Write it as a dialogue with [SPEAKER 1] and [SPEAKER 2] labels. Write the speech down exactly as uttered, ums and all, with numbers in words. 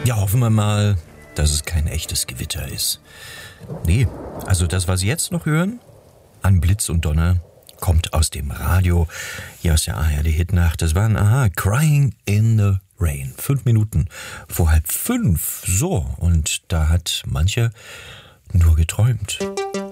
[SPEAKER 1] Ja, hoffen wir mal, dass es kein echtes Gewitter ist. Nee, also das, was Sie jetzt noch hören, an Blitz und Donner, kommt aus dem Radio, hier aus der A R D-Hitnacht. Das waren, aha, Crying in the Rain. Fünf Minuten vor halb fünf. So, und da hat mancher nur geträumt.